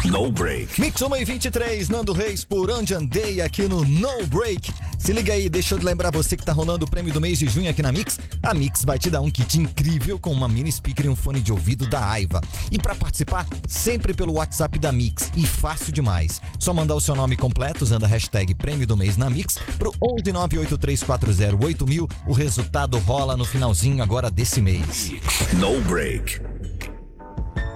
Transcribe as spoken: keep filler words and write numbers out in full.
No Break. Mix uma e vinte e três, Nando Reis por onde andei aqui no No Break. Se liga aí, deixa eu lembrar você que tá rolando o prêmio do mês de junho aqui na Mix. A Mix vai te dar um kit incrível com uma mini speaker e um fone de ouvido da Aiva. E pra participar, sempre pelo WhatsApp da Mix. E fácil demais. Só mandar o seu nome completo usando a hashtag prêmio do mês na Mix pro onze nove oito três quatro zero oito mil. O resultado rola no finalzinho agora desse mês. No Break.